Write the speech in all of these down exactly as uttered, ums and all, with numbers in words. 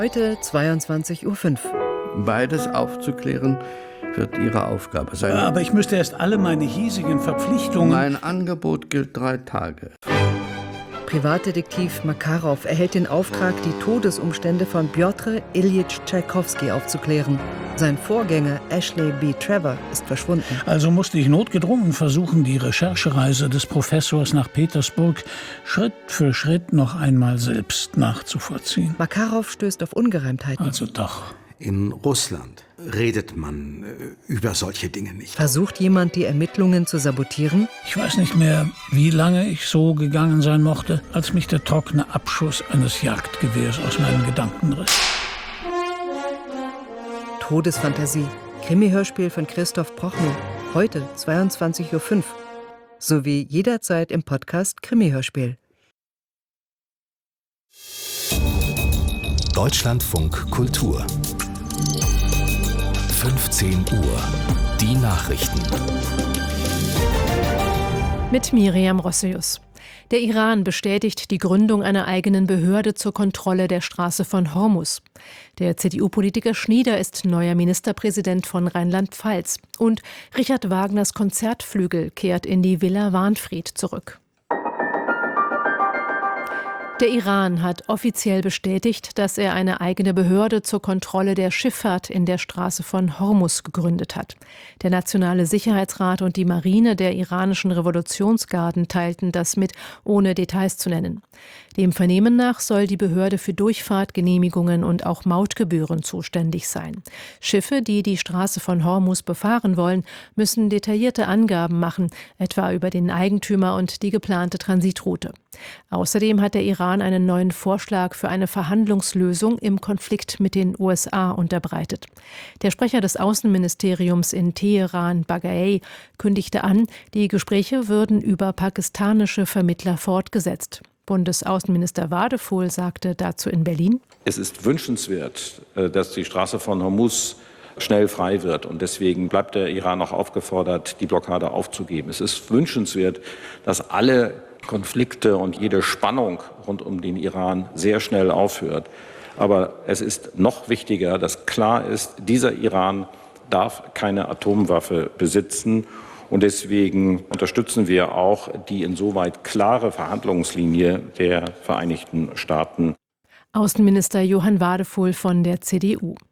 Heute zweiundzwanzig Uhr fünf. Beides aufzuklären wird Ihre Aufgabe sein. Aber ich müsste erst alle meine hiesigen Verpflichtungen... Mein Angebot gilt drei Tage. Privatdetektiv Makarow erhält den Auftrag, die Todesumstände von Pjotr Iljitsch Tschaikowski aufzuklären. Sein Vorgänger Ashley B. Trevor ist verschwunden. Also musste ich notgedrungen versuchen, die Recherchereise des Professors nach Petersburg Schritt für Schritt noch einmal selbst nachzuvollziehen. Makarow stößt auf Ungereimtheiten. Also doch. In Russland redet man äh, über solche Dinge nicht. Versucht jemand, die Ermittlungen zu sabotieren? Ich weiß nicht mehr, wie lange ich so gegangen sein mochte, als mich der trockene Abschuss eines Jagdgewehrs aus meinen Gedanken riss. Todesfantasie. Krimi-Hörspiel von Christoph Prochnow. Heute zweiundzwanzig Uhr fünf. Sowie jederzeit im Podcast Krimi-Hörspiel. Deutschlandfunk Kultur. fünfzehn Uhr. Die Nachrichten. Mit Miriam Rosselius. Der Iran bestätigt die Gründung einer eigenen Behörde zur Kontrolle der Straße von Hormuz. Der C D U-Politiker Schnieder ist neuer Ministerpräsident von Rheinland-Pfalz. Und Richard Wagners Konzertflügel kehrt in die Villa Wahnfried zurück. Der Iran hat offiziell bestätigt, dass er eine eigene Behörde zur Kontrolle der Schifffahrt in der Straße von Hormuz gegründet hat. Der Nationale Sicherheitsrat und die Marine der iranischen Revolutionsgarden teilten das mit, ohne Details zu nennen. Dem Vernehmen nach soll die Behörde für Durchfahrtgenehmigungen und auch Mautgebühren zuständig sein. Schiffe, die die Straße von Hormuz befahren wollen, müssen detaillierte Angaben machen, etwa über den Eigentümer und die geplante Transitroute. Außerdem hat der Iran einen neuen Vorschlag für eine Verhandlungslösung im Konflikt mit den U S A unterbreitet. Der Sprecher des Außenministeriums in Teheran, Bagaei, kündigte an, die Gespräche würden über pakistanische Vermittler fortgesetzt. Bundesaußenminister Wadephul sagte dazu in Berlin: Es ist wünschenswert, dass die Straße von Hormuz schnell frei wird. Und deswegen bleibt der Iran auch aufgefordert, die Blockade aufzugeben. Es ist wünschenswert, dass alle Konflikte und jede Spannung rund um den Iran sehr schnell aufhört. Aber es ist noch wichtiger, dass klar ist, dieser Iran darf keine Atomwaffe besitzen. Und deswegen unterstützen wir auch die insoweit klare Verhandlungslinie der Vereinigten Staaten. Außenminister Johann Wadephul von der C D U.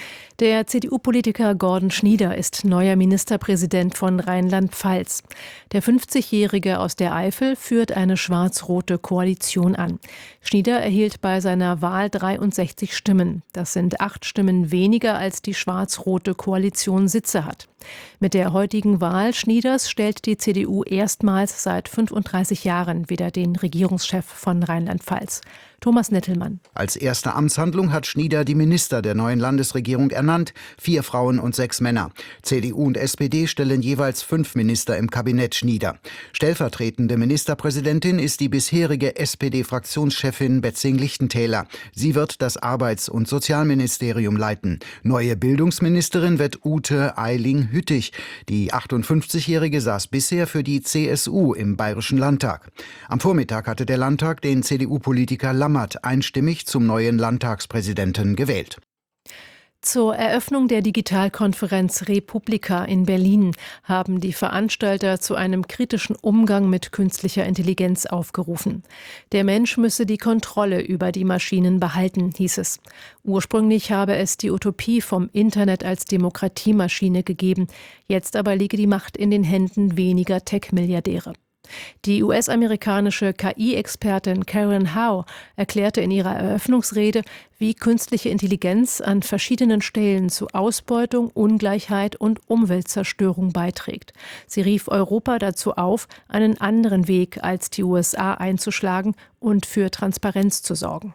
Der C D U-Politiker Gordon Schnieder ist neuer Ministerpräsident von Rheinland-Pfalz. Der fünfzigjährige aus der Eifel führt eine schwarz-rote Koalition an. Schnieder erhielt bei seiner Wahl dreiundsechzig Stimmen. Das sind acht Stimmen weniger, als die schwarz-rote Koalition Sitze hat. Mit der heutigen Wahl Schnieders stellt die C D U erstmals seit fünfunddreißig Jahren wieder den Regierungschef von Rheinland-Pfalz. Thomas Nettelmann. Als erste Amtshandlung hat Schnieder die Minister der neuen Landesregierung ernannt, vier Frauen und sechs Männer. C D U und S P D stellen jeweils fünf Minister im Kabinett Schnieder. Stellvertretende Ministerpräsidentin ist die bisherige S P D-Fraktionschefin Betzing-Lichtentäler. Sie wird das Arbeits- und Sozialministerium leiten. Neue Bildungsministerin wird Ute Eiling-Hüttich. Die achtundfünfzigjährige saß bisher für die C S U im Bayerischen Landtag. Am Vormittag hatte der Landtag den C D U-Politiker Lammert einstimmig zum neuen Landtagspräsidenten gewählt. Zur Eröffnung der Digitalkonferenz Republika in Berlin haben die Veranstalter zu einem kritischen Umgang mit künstlicher Intelligenz aufgerufen. Der Mensch müsse die Kontrolle über die Maschinen behalten, hieß es. Ursprünglich habe es die Utopie vom Internet als Demokratiemaschine gegeben. Jetzt aber liege die Macht in den Händen weniger Tech-Milliardäre. Die U S-amerikanische K I-Expertin Karen Howe erklärte in ihrer Eröffnungsrede, wie künstliche Intelligenz an verschiedenen Stellen zu Ausbeutung, Ungleichheit und Umweltzerstörung beiträgt. Sie rief Europa dazu auf, einen anderen Weg als die U S A einzuschlagen und für Transparenz zu sorgen.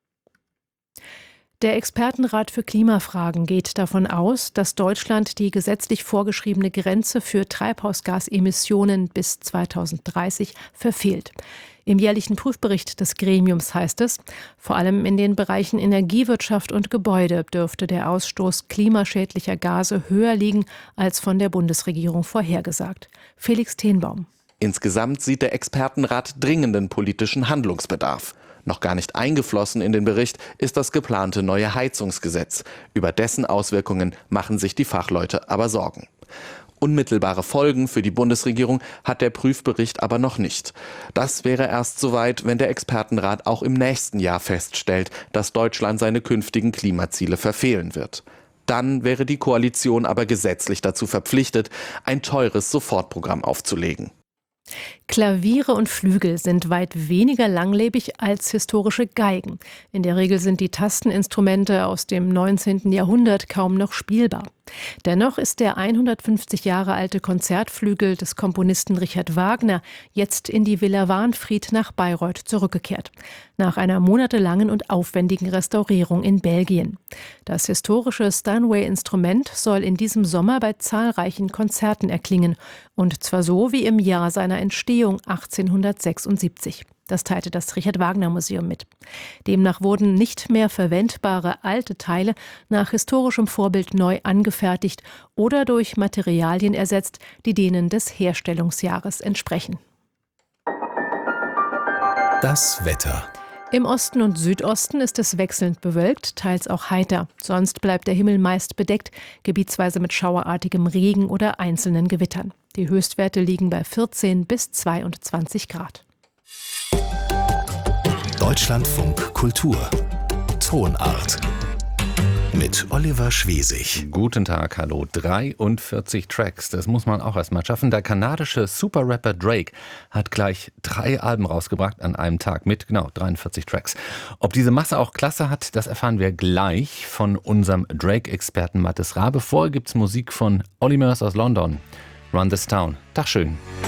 Der Expertenrat für Klimafragen geht davon aus, dass Deutschland die gesetzlich vorgeschriebene Grenze für Treibhausgasemissionen bis zweitausenddreißig verfehlt. Im jährlichen Prüfbericht des Gremiums heißt es, vor allem in den Bereichen Energiewirtschaft und Gebäude dürfte der Ausstoß klimaschädlicher Gase höher liegen als von der Bundesregierung vorhergesagt. Felix Tenbaum. Insgesamt sieht der Expertenrat dringenden politischen Handlungsbedarf. Noch gar nicht eingeflossen in den Bericht ist das geplante neue Heizungsgesetz. Über dessen Auswirkungen machen sich die Fachleute aber Sorgen. Unmittelbare Folgen für die Bundesregierung hat der Prüfbericht aber noch nicht. Das wäre erst soweit, wenn der Expertenrat auch im nächsten Jahr feststellt, dass Deutschland seine künftigen Klimaziele verfehlen wird. Dann wäre die Koalition aber gesetzlich dazu verpflichtet, ein teures Sofortprogramm aufzulegen. Klaviere und Flügel sind weit weniger langlebig als historische Geigen. In der Regel sind die Tasteninstrumente aus dem neunzehnten Jahrhundert kaum noch spielbar. Dennoch ist der hundertfünfzig Jahre alte Konzertflügel des Komponisten Richard Wagner jetzt in die Villa Wahnfried nach Bayreuth zurückgekehrt. Nach einer monatelangen und aufwendigen Restaurierung in Belgien. Das historische Steinway-Instrument soll in diesem Sommer bei zahlreichen Konzerten erklingen. Und zwar so wie im Jahr seiner Entstehung achtzehnhundertsechsundsiebzig. Das teilte das Richard-Wagner-Museum mit. Demnach wurden nicht mehr verwendbare alte Teile nach historischem Vorbild neu angefertigt oder durch Materialien ersetzt, die denen des Herstellungsjahres entsprechen. Das Wetter. Im Osten und Südosten ist es wechselnd bewölkt, teils auch heiter. Sonst bleibt der Himmel meist bedeckt, gebietsweise mit schauerartigem Regen oder einzelnen Gewittern. Die Höchstwerte liegen bei vierzehn bis zweiundzwanzig Grad. Deutschlandfunk Kultur. Tonart. Mit Oliver Schwesig. Guten Tag, hallo. dreiundvierzig Tracks, das muss man auch erstmal schaffen. Der kanadische Super-Rapper Drake hat gleich drei Alben rausgebracht an einem Tag mit, genau, dreiundvierzig Tracks. Ob diese Masse auch Klasse hat, das erfahren wir gleich von unserem Drake-Experten Mathis Rabe. Vorher gibt's Musik von Olly Murs aus London. Run This Town. Tag schön.